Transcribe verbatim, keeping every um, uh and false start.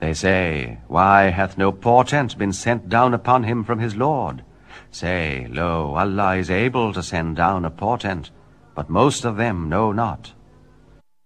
They say, Why hath no portent been sent down upon him from his Lord? Say, Lo, Allah is able to send down a portent, but most of them know not.